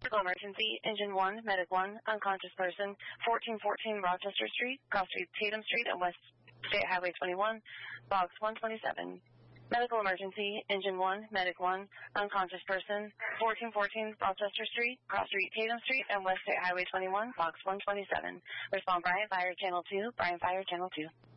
Medical emergency, Engine 1, Medic 1, unconscious person, 1414 Rochester Street, Cross Street, Tatum Street, and West State Highway 21, Box 127. Medical emergency, Engine 1, Medic 1, unconscious person, 1414 Rochester Street, Cross Street, Tatum Street, and West State Highway 21, Box 127. Respond Bryant Fire Channel 2, Bryant Fire Channel 2.